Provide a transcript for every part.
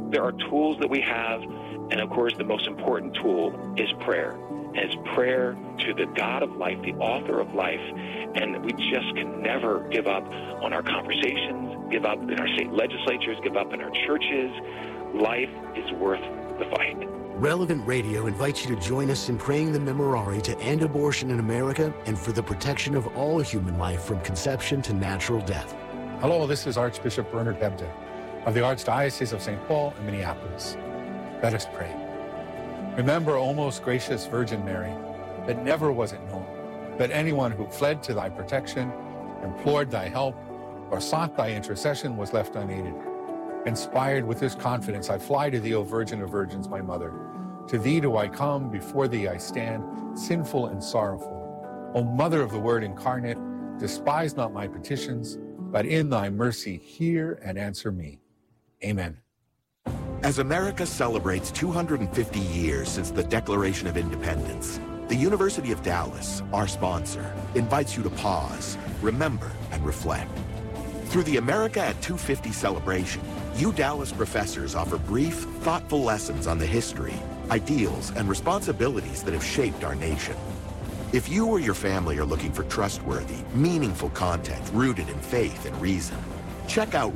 There are tools that we have, and of course the most important tool is prayer. And it's prayer to the God of life, the author of life, and we just can never give up on our conversations, give up in our state legislatures, give up in our churches. Life is worth the fight. Relevant Radio invites you to join us in praying the Memorare to end abortion in America and for the protection of all human life from conception to natural death. Hello, this is Archbishop Bernard Hebda of the Archdiocese of St. Paul in Minneapolis. Let us pray. Remember, O most gracious Virgin Mary, that never was it known that anyone who fled to thy protection, implored thy help, or sought thy intercession was left unaided. Inspired with this confidence, I fly to thee, O Virgin of Virgins, my mother. To thee do I come, before thee I stand, sinful and sorrowful. O Mother of the Word incarnate, despise not my petitions, but in thy mercy hear and answer me. Amen. As America celebrates 250 years since the Declaration of Independence, the University of Dallas, our sponsor, invites you to pause, remember, and reflect. Through the America at 250 celebration, U Dallas professors offer brief, thoughtful lessons on the history, ideals, and responsibilities that have shaped our nation. If you or your family are looking for trustworthy, meaningful content rooted in faith and reason, check out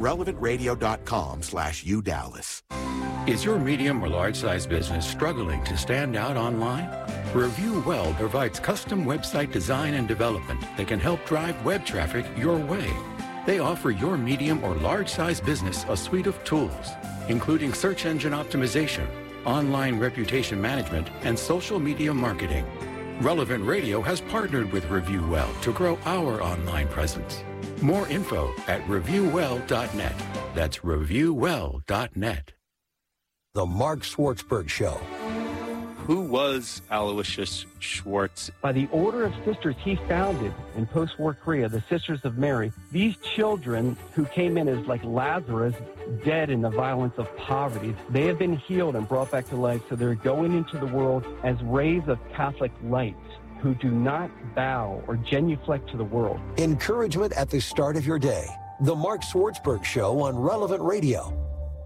relevantradio.com/UDallas. Is your medium or large-size business struggling to stand out online? Review Well provides custom website design and development that can help drive web traffic your way. They offer your medium or large-size business a suite of tools, including search engine optimization, online reputation management, and social media marketing. Relevant Radio has partnered with Review Well to grow our online presence. More info at reviewwell.net. That's reviewwell.net. The Mark Schwartzberg Show. Who was Aloysius Schwartz? By the order of sisters he founded in post-war Korea, the Sisters of Mary, these children who came in as like Lazarus, dead in the violence of poverty, they have been healed and brought back to life, so they're going into the world as rays of Catholic light who do not bow or genuflect to the world. Encouragement at the start of your day. The Mark Schwartzberg Show on Relevant Radio.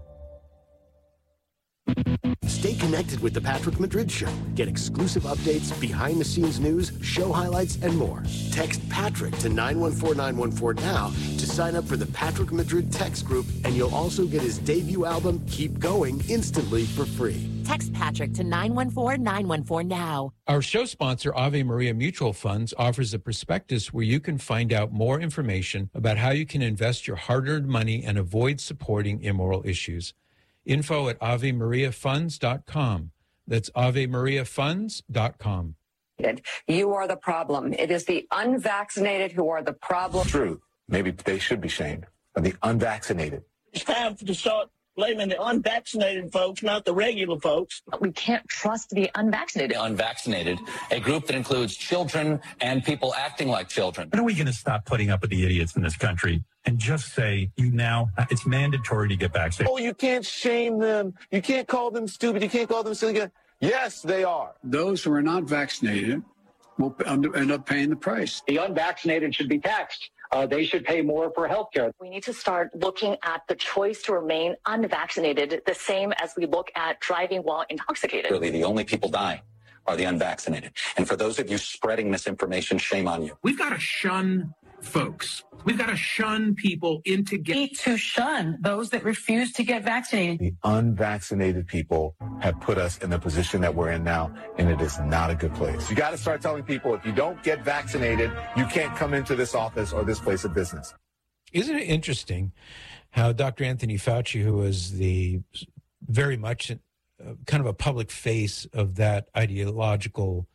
Stay connected with The Patrick Madrid Show. Get exclusive updates, behind-the-scenes news, show highlights, and more. Text Patrick to 914914 now to sign up for the Patrick Madrid text group, and you'll also get his debut album, Keep Going, instantly for free. Text Patrick to 914914 now. Our show sponsor, Ave Maria Mutual Funds, offers a prospectus where you can find out more information about how you can invest your hard-earned money and avoid supporting immoral issues. Info at AveMariaFunds.com. That's AveMariaFunds.com. You are the problem. It is the unvaccinated who are the problem. True. Maybe they should be shamed. But the unvaccinated. It's time to start blaming the unvaccinated folks, not the regular folks. We can't trust the unvaccinated. The unvaccinated, a group that includes children and people acting like children. When are we going to stop putting up with the idiots in this country and just say, it's mandatory to get vaccinated? Oh, you can't shame them. You can't call them stupid. You can't call them silly. Yes, they are. Those who are not vaccinated will end up paying the price. The unvaccinated should be taxed. They should pay more for health care. We need to start looking at the choice to remain unvaccinated the same as we look at driving while intoxicated. Really, the only people dying are the unvaccinated. And for those of you spreading misinformation, shame on you. We've got to shun folks. We've got to shun people into getting. We need to shun those that refuse to get vaccinated. The unvaccinated people have put us in the position that we're in now, and it is not a good place. You got to start telling people, if you don't get vaccinated, you can't come into this office or this place of business. Isn't it interesting how Dr. Anthony Fauci, who was the very much kind of a public face of that ideological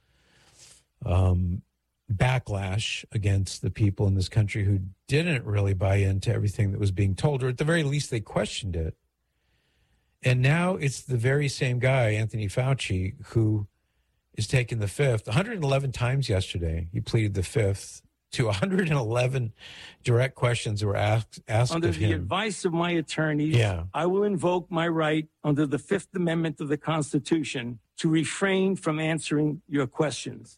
backlash against the people in this country who didn't really buy into everything that was being told, or at the very least they questioned it. And now it's the very same guy, Anthony Fauci, who is taking the fifth. 111 times yesterday, he pleaded the fifth to 111 direct questions that were asked under of him. Under the advice of my attorneys, I will invoke my right under the Fifth Amendment of the Constitution to refrain from answering your questions.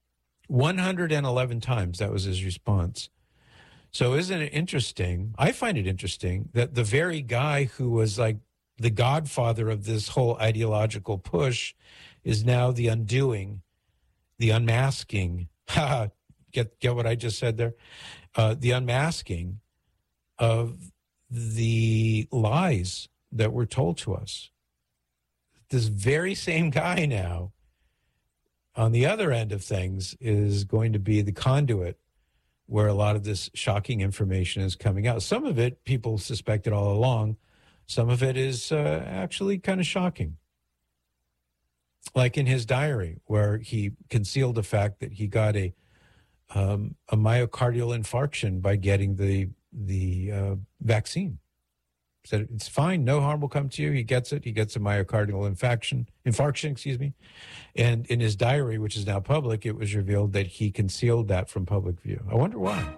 111 times, that was his response. So isn't it interesting? I find it interesting that the very guy who was like the godfather of this whole ideological push is now the undoing, the unmasking. Get what I just said there? The unmasking of the lies that were told to us. This very same guy now, on the other end of things, is going to be the conduit where a lot of this shocking information is coming out. Some of it people suspected all along. Some of it is actually kind of shocking. Like in his diary, where he concealed the fact that he got a myocardial infarction by getting the vaccine. Said it's fine, no harm will come to you. He gets it. He gets a myocardial infarction, And in his diary, which is now public, it was revealed that he concealed that from public view. I wonder why.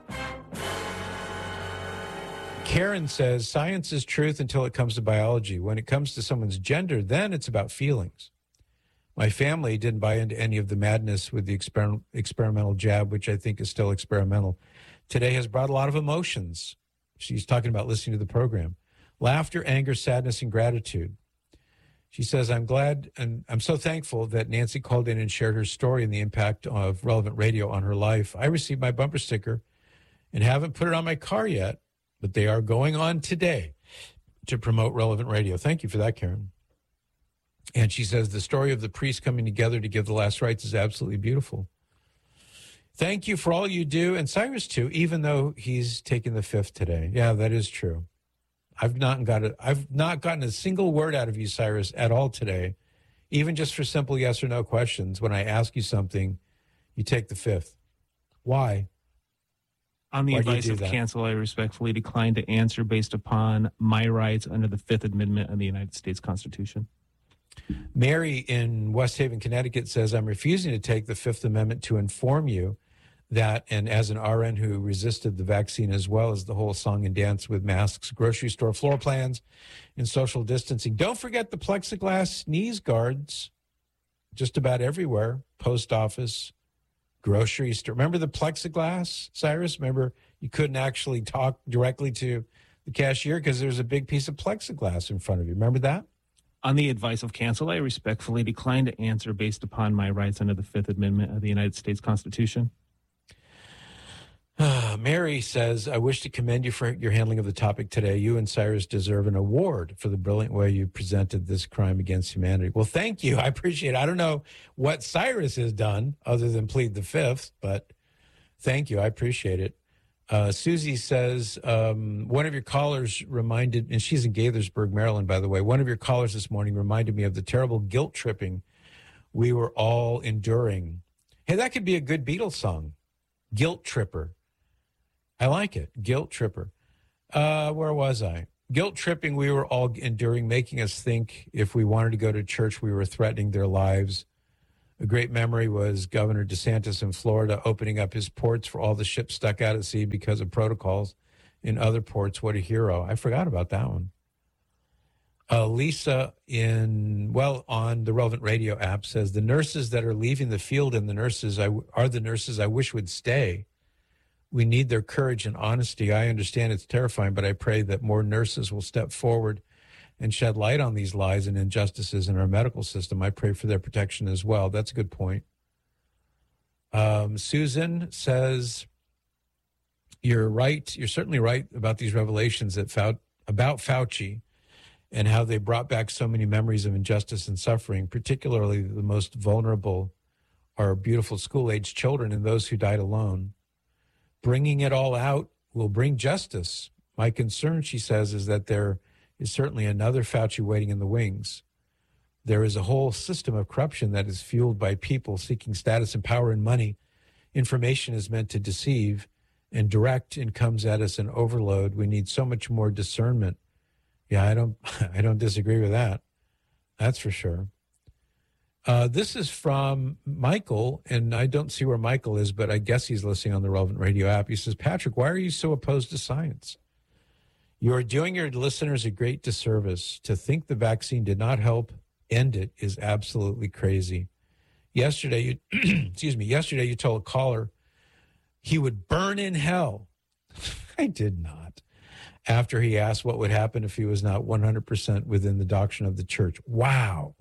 Karen says, science is truth until it comes to biology. When it comes to someone's gender, then it's about feelings. My family didn't buy into any of the madness with the experimental jab, which I think is still experimental. Today has brought a lot of emotions. She's talking about listening to the program. Laughter, anger, sadness, and gratitude. She says, I'm glad and I'm so thankful that Nancy called in and shared her story and the impact of Relevant Radio on her life. I received my bumper sticker and haven't put it on my car yet, but they are going on today to promote Relevant Radio. Thank you for that, Karen. And she says, the story of the priests coming together to give the last rites is absolutely beautiful. Thank you for all you do. And Cyrus, too, even though he's taking the fifth today. Yeah, that is true. I've not gotten a single word out of you, Cyrus, at all today, even just for simple yes or no questions. When I ask you something, you take the fifth. Why? On the advice of counsel, I respectfully decline to answer based upon my rights under the Fifth Amendment of the United States Constitution. Mary in West Haven, Connecticut says, I'm refusing to take the Fifth Amendment to inform you that, and as an RN who resisted the vaccine as well as the whole song and dance with masks, grocery store floor plans, and social distancing. Don't forget the plexiglass sneeze guards just about everywhere. Post office, grocery store. Remember the plexiglass, Cyrus? Remember you couldn't actually talk directly to the cashier because there was a big piece of plexiglass in front of you. Remember that? On the advice of counsel, I respectfully decline to answer based upon my rights under the Fifth Amendment of the United States Constitution. Mary says, I wish to commend you for your handling of the topic today. You and Cyrus deserve an award for the brilliant way you presented this crime against humanity. Well, thank you. I appreciate it. I don't know what Cyrus has done other than plead the fifth, but thank you. I appreciate it. Susie says, one of your callers reminded, and she's in Gaithersburg, Maryland, by the way, one of your callers this morning reminded me of the terrible guilt tripping we were all enduring. Hey, that could be a good Beatles song. Guilt Tripper. I like it. Guilt Tripper. Where was I? Guilt tripping we were all enduring, making us think if we wanted to go to church, we were threatening their lives. A great memory was Governor DeSantis in Florida opening up his ports for all the ships stuck out at sea because of protocols in other ports. What a hero. I forgot about that one. Lisa on the Relevant Radio app says, the nurses that are leaving the field and the nurses are the nurses I wish would stay. We need their courage and honesty. I understand it's terrifying, but I pray that more nurses will step forward and shed light on these lies and injustices in our medical system. I pray for their protection as well. That's a good point. Susan says, you're right. You're certainly right about these revelations about Fauci and how they brought back so many memories of injustice and suffering, particularly the most vulnerable are beautiful school-age children and those who died alone. Bringing it all out will bring justice. My concern, she says, is that there is certainly another Fauci waiting in the wings. There is a whole system of corruption that is fueled by people seeking status and power and money. Information is meant to deceive and direct and comes at us in overload. We need so much more discernment. Yeah, I don't disagree with that. That's for sure. This is from Michael, and I don't see where Michael is, but I guess he's listening on the Relevant Radio app. He says, Patrick, why are you so opposed to science? You are doing your listeners a great disservice. To think the vaccine did not help end it is absolutely crazy. Yesterday, you told a caller he would burn in hell. I did not. after he asked what would happen if he was not 100% within the doctrine of the church. Wow.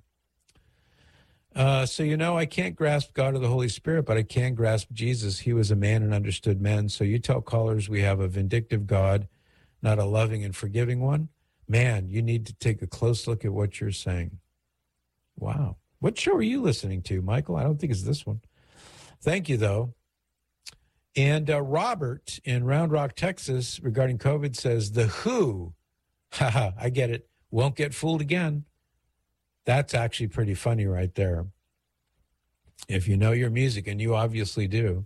So, I can't grasp God or the Holy Spirit, but I can grasp Jesus. He was a man and understood men. So you tell callers we have a vindictive God, not a loving and forgiving one. Man, you need to take a close look at what you're saying. Wow. What show are you listening to, Michael? I don't think it's this one. Thank you, though. And Robert in Round Rock, Texas, regarding COVID says, the WHO, I get it, won't get fooled again. That's actually pretty funny right there. If you know your music, and you obviously do.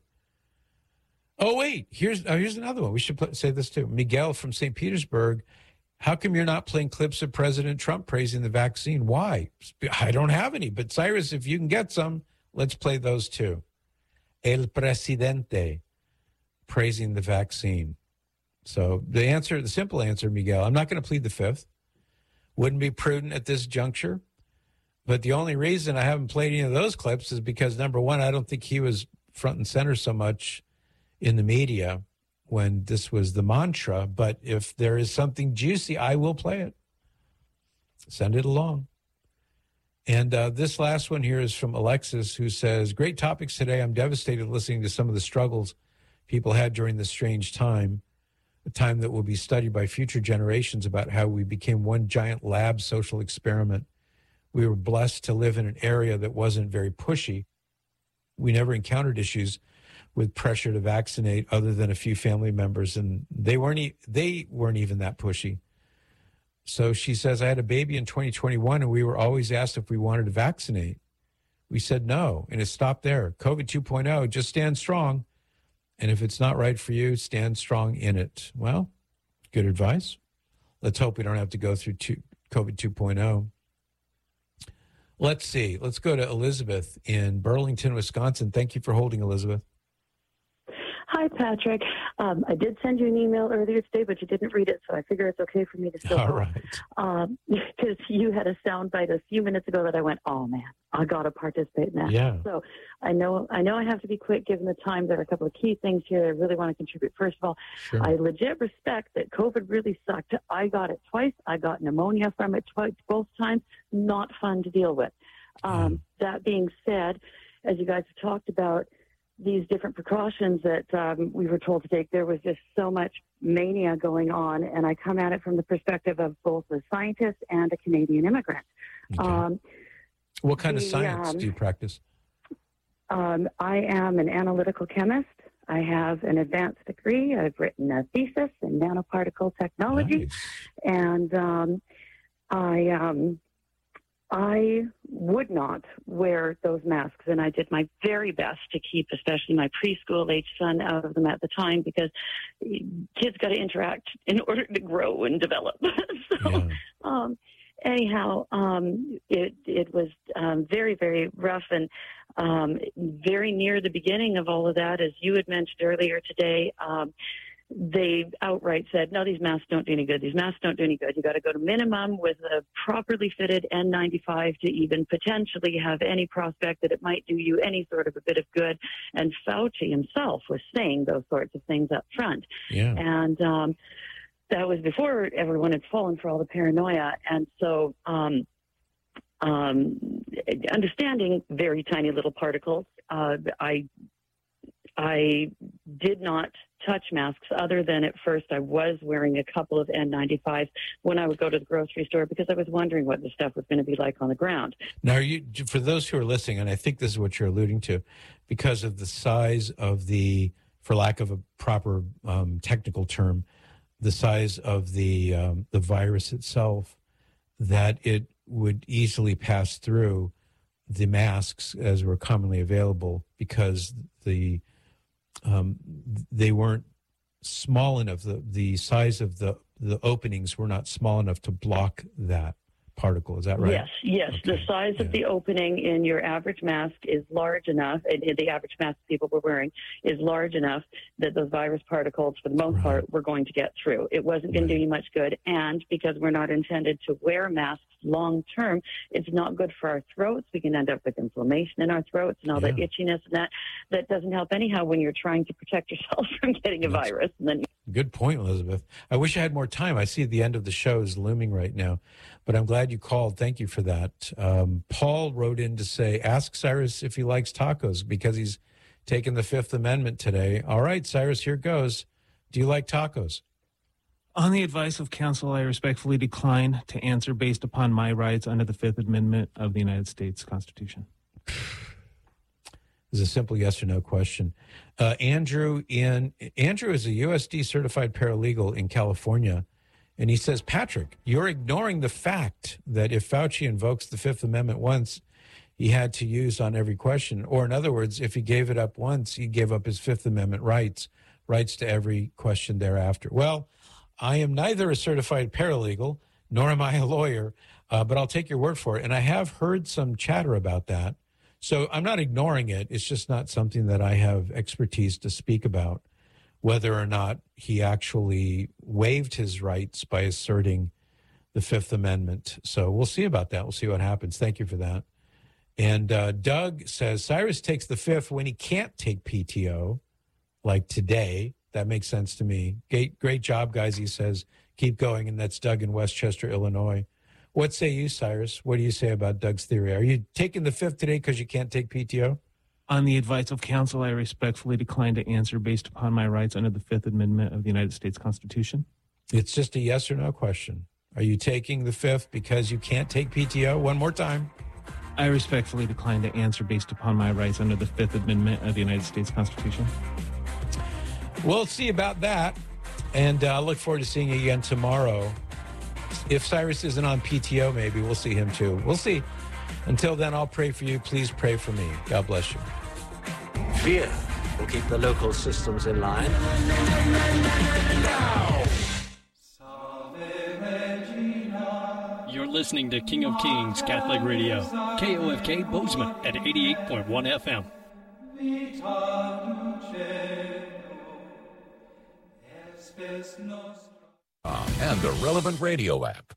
Oh, wait, here's another one. We should say this too. Miguel from St. Petersburg, how come you're not playing clips of President Trump praising the vaccine? Why? I don't have any. But Cyrus, if you can get some, let's play those too. El Presidente praising the vaccine. So the simple answer, Miguel, I'm not going to plead the fifth. Wouldn't be prudent at this juncture. But the only reason I haven't played any of those clips is because, number one, I don't think he was front and center so much in the media when this was the mantra. But if there is something juicy, I will play it. Send it along. And this last one here is from Alexis, who says, great topics today. I'm devastated listening to some of the struggles people had during this strange time, a time that will be studied by future generations about how we became one giant lab social experiment. We were blessed to live in an area that wasn't very pushy. We never encountered issues with pressure to vaccinate other than a few family members, and they weren't even that pushy. So she says, I had a baby in 2021, and we were always asked if we wanted to vaccinate. We said no, and it stopped there. COVID 2.0, just stand strong. And if it's not right for you, stand strong in it. Well, good advice. Let's hope we don't have to go through COVID 2.0. Let's see. Let's go to Elizabeth in Burlington, Wisconsin. Thank you for holding, Elizabeth. Hi, Patrick. I did send you an email earlier today, but you didn't read it, so I figure it's okay for me to still. All right. Because you had a soundbite a few minutes ago that I went, oh, man, I got to participate in that. Yeah. So I know I have to be quick given the time. There are a couple of key things here I really want to contribute. First of all, sure. I legit respect that COVID really sucked. I got it twice. I got pneumonia from it both times. Not fun to deal with. That being said, as you guys have talked about, these different precautions that we were told to take, there was just so much mania going on, and I come at it from the perspective of both a scientist and a Canadian immigrant. Okay. What kind of science do you practice? I am an analytical chemist. I have an advanced degree. I've written a thesis in nanoparticle technology, and I would not wear those masks, and I did my very best to keep especially my preschool-age son out of them at the time, because kids got to interact in order to grow and develop. Anyhow, it was very, very rough, and very near the beginning of all of that, as you had mentioned earlier today, they outright said, no, these masks don't do any good. These masks don't do any good. You got to go to minimum with a properly fitted N95 to even potentially have any prospect that it might do you any sort of a bit of good. And Fauci himself was saying those sorts of things up front. Yeah. And that was before everyone had fallen for all the paranoia. And so understanding very tiny little particles, I did not touch masks, other than at first I was wearing a couple of N95s when I would go to the grocery store, because I was wondering what the stuff was going to be like on the ground. Now, for those who are listening, and I think this is what you're alluding to, because of the size of the, for lack of a proper technical term, the size of the virus itself, that it would easily pass through the masks as were commonly available, because they weren't small enough. The size of the openings were not small enough to block that particle. Is that right? Yes. Okay. The size of the opening in your average mask is large enough, and the average mask people were wearing is large enough that those virus particles, for the most part, were going to get through. It wasn't going to do you much good, and because we're not intended to wear masks long term, it's not good for our throats. We can end up with inflammation in our throats and all that itchiness, and that doesn't help anyhow when you're trying to protect yourself from getting a virus. And then Good point, Elizabeth. I wish I had more time. I see the end of the show is looming right now, but I'm glad you called. Thank you for that. Paul wrote in to say, ask Cyrus if he likes tacos because he's taken the Fifth Amendment today. All right, Cyrus, here goes. Do you like tacos? On the advice of counsel, I respectfully decline to answer based upon my rights under the Fifth Amendment of the United States Constitution. It's a simple yes or no question. Andrew is a USD certified paralegal in California, and he says, Patrick, you're ignoring the fact that if Fauci invokes the Fifth Amendment once, he had to use on every question. Or in other words, if he gave it up once, he gave up his Fifth Amendment rights to every question thereafter. Well, I am neither a certified paralegal, nor am I a lawyer, but I'll take your word for it. And I have heard some chatter about that. So I'm not ignoring it. It's just not something that I have expertise to speak about, whether or not he actually waived his rights by asserting the Fifth Amendment. So we'll see about that. We'll see what happens. Thank you for that. And Doug says, Cyrus takes the Fifth when he can't take PTO, like today. That makes sense to me. Great job, guys, he says. Keep going. And that's Doug in Westchester, Illinois. What say you, Cyrus? What do you say about Doug's theory? Are you taking the Fifth today because you can't take PTO? On the advice of counsel, I respectfully decline to answer based upon my rights under the Fifth Amendment of the United States Constitution. It's just a yes or no question. Are you taking the Fifth because you can't take PTO? One more time. I respectfully decline to answer based upon my rights under the Fifth Amendment of the United States Constitution. We'll see about that. And I look forward to seeing you again tomorrow. If Cyrus isn't on PTO, maybe we'll see him too. We'll see. Until then, I'll pray for you. Please pray for me. God bless you. Fear will keep the local systems in line. You're listening to King of Kings Catholic Radio, KOFK Bozeman at 88.1 FM. And the Relevant Radio app.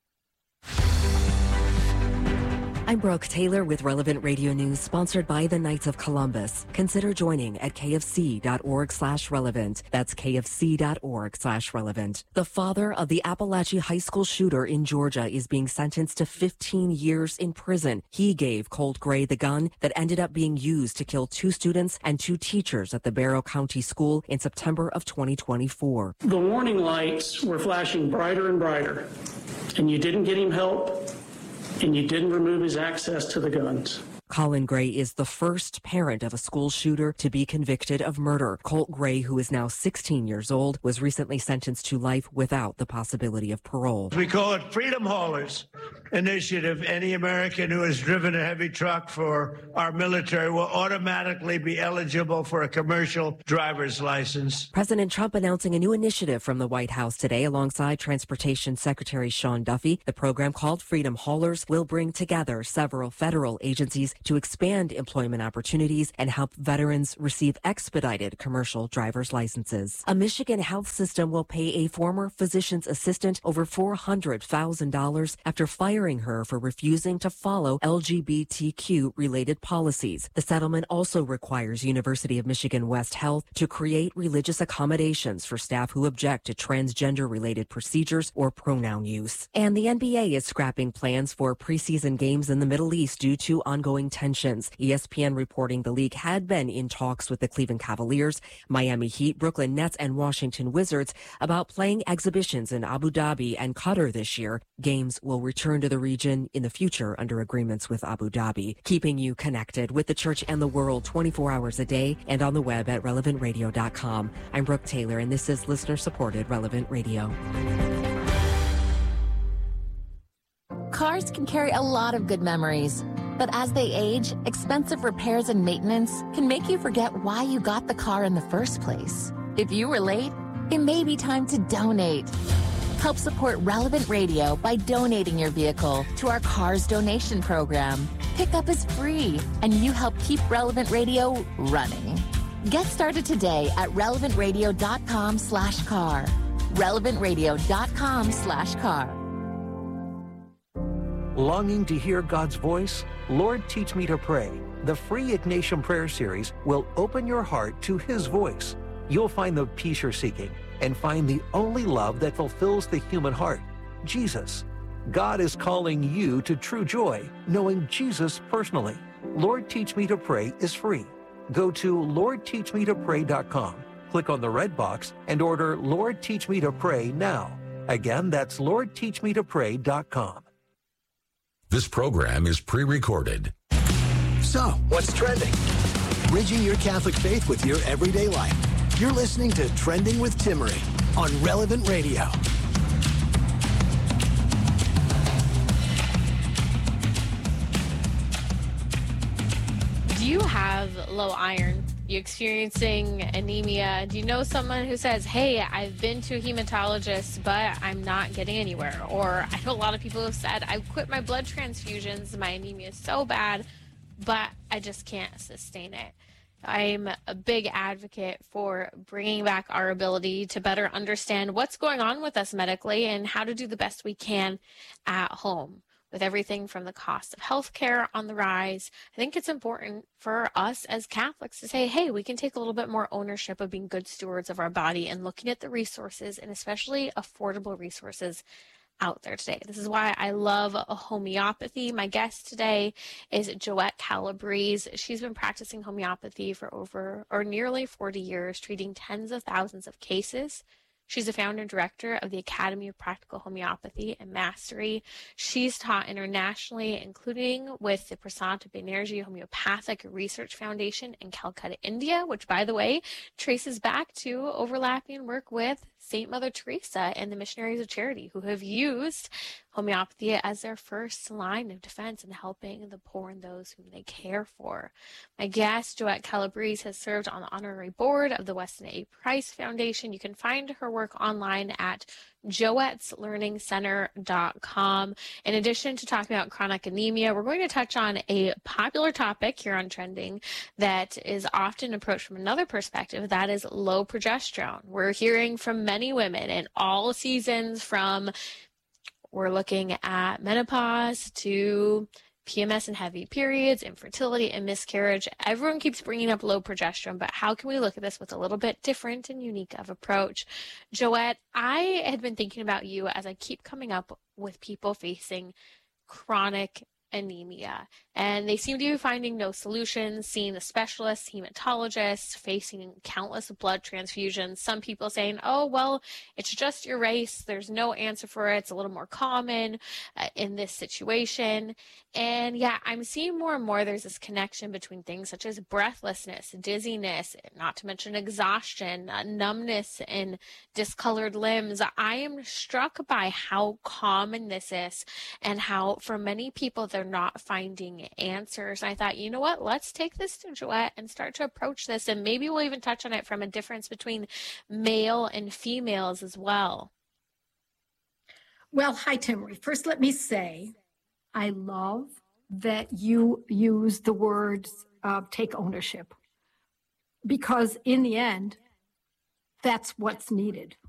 I'm Brooke Taylor with Relevant Radio News, sponsored by the Knights of Columbus. Consider joining at kfc.org/relevant. That's kfc.org/relevant. The father of the Appalachia High School shooter in Georgia is being sentenced to 15 years in prison. He gave Colt Gray the gun that ended up being used to kill 2 students and 2 teachers at the Barrow County School in September of 2024. The warning lights were flashing brighter and brighter, and you didn't get him help. And you didn't remove his access to the guns. Colin Gray is the first parent of a school shooter to be convicted of murder. Colt Gray, who is now 16 years old, was recently sentenced to life without the possibility of parole. We call it Freedom Haulers Initiative. Any American who has driven a heavy truck for our military will automatically be eligible for a commercial driver's license. President Trump announcing a new initiative from the White House today alongside Transportation Secretary Sean Duffy. The program, called Freedom Haulers, will bring together several federal agencies to expand employment opportunities and help veterans receive expedited commercial driver's licenses. A Michigan health system will pay a former physician's assistant over $400,000 after firing her for refusing to follow LGBTQ-related policies. The settlement also requires University of Michigan West Health to create religious accommodations for staff who object to transgender-related procedures or pronoun use. And the NBA is scrapping plans for preseason games in the Middle East due to ongoing tensions. ESPN reporting the league had been in talks with the Cleveland Cavaliers, Miami Heat, Brooklyn Nets, and Washington Wizards about playing exhibitions in Abu Dhabi and Qatar this year. Games will return to the region in the future under agreements with Abu Dhabi, keeping you connected with the church and the world 24 hours a day and on the web at relevantradio.com. I'm Brooke Taylor, and this is listener-supported Relevant Radio. Cars can carry a lot of good memories, but as they age, expensive repairs and maintenance can make you forget why you got the car in the first place. If you were late, it may be time to donate. Help support Relevant Radio by donating your vehicle to our Cars Donation Program. Pickup is free, and you help keep Relevant Radio running. Get started today at relevantradio.com/car. relevantradio.com/car. Longing to hear God's voice? Lord, Teach Me to Pray. The free Ignatian Prayer Series will open your heart to His voice. You'll find the peace you're seeking, and find the only love that fulfills the human heart, Jesus. God is calling you to true joy, knowing Jesus personally. Lord Teach Me to Pray is free. Go to LordTeachMeToPray.com, click on the red box, and order Lord Teach Me to Pray now. Again, that's LordTeachMeToPray.com. This program is pre-recorded. So, what's trending? Bridging your Catholic faith with your everyday life. You're listening to Trending with Timmerie on Relevant Radio. Do you have low iron? You experiencing anemia? Do you know someone who says, hey, I've been to a hematologist, but I'm not getting anywhere? Or I know a lot of people have said, I've quit my blood transfusions. My anemia is so bad, but I just can't sustain it. I'm a big advocate for bringing back our ability to better understand what's going on with us medically and how to do the best we can at home. With everything from the cost of healthcare on the rise, I think it's important for us as Catholics to say, hey, we can take a little bit more ownership of being good stewards of our body and looking at the resources, and especially affordable resources out there today. This is why I love homeopathy. My guest today is Joette Calabrese. She's been practicing homeopathy for nearly 40 years, treating tens of thousands of cases. She's the founder and director of the Academy of Practical Homeopathy and Mastery. She's taught internationally, including with the Prasanta Banerjee Homeopathic Research Foundation in Calcutta, India, which, by the way, traces back to overlapping work with St. Mother Teresa and the Missionaries of Charity, who have used homeopathy as their first line of defense in helping the poor and those whom they care for. My guest, Joette Calabrese, has served on the honorary board of the Weston A. Price Foundation. You can find her work online at joetteslearningcenter.com. In addition to talking about chronic anemia, we're going to touch on a popular topic here on Trending that is often approached from another perspective, that is low progesterone. We're hearing from many women in all seasons, from we're looking at menopause to PMS and heavy periods, infertility and miscarriage. Everyone keeps bringing up low progesterone, but how can we look at this with a little bit different and unique of approach? Joette, I had been thinking about you as I keep coming up with people facing chronic anemia, and they seem to be finding no solutions, seeing the specialists, hematologists, facing countless blood transfusions. Some people saying, oh, well, it's just your race. There's no answer for it. It's a little more common in this situation. And yeah, I'm seeing more and more there's this connection between things such as breathlessness, dizziness, not to mention exhaustion, numbness, and discolored limbs. I am struck by how common this is and how for many people they're not finding answers. And I thought, you know what, let's take this to Joette and start to approach this, and maybe we'll even touch on it from a difference between male and females as well. Well, hi, Timmerie. First, let me say, I love that you use the words take ownership, because in the end, that's what's needed.